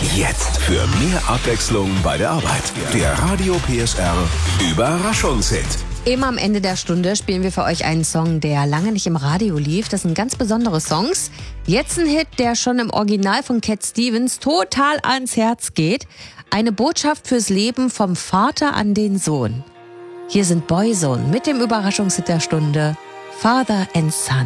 Jetzt für mehr Abwechslung bei der Arbeit. Der Radio PSR Überraschungshit. Immer am Ende der Stunde spielen wir für euch einen Song, der lange nicht im Radio lief. Das sind ganz besondere Songs. Jetzt ein Hit, der schon im Original von Cat Stevens total ans Herz geht. Eine Botschaft fürs Leben vom Vater an den Sohn. Hier sind Boyzone mit dem Überraschungshit der Stunde, Father and Son.